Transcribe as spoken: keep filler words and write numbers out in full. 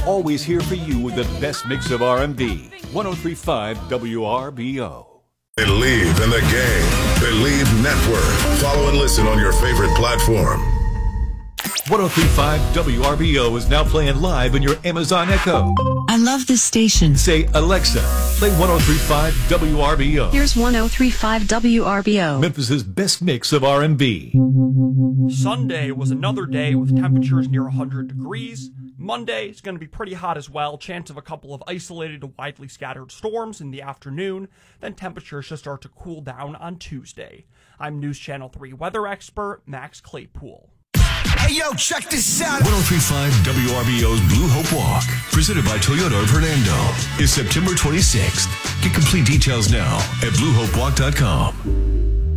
always here for you with the best mix of R and B. one oh three point five W R B O. Believe in the game. Believe Network. Follow and listen on your favorite platform. one oh three point five W R B O is now playing live in your Amazon Echo. I love this station. Say, Alexa, play one oh three point five W R B O. Here's one oh three point five W R B O. Memphis's best mix of R and B. Sunday was another day with temperatures near one hundred degrees. Monday is going to be pretty hot as well. Chance of a couple of isolated to widely scattered storms in the afternoon. Then temperatures should start to cool down on Tuesday. I'm News Channel three weather expert Max Claypool. Hey, yo, check this out. one oh three point five W R B O's Blue Hope Walk, presented by Toyota of Hernando, is September twenty-sixth. Get complete details now at blue hope walk dot com.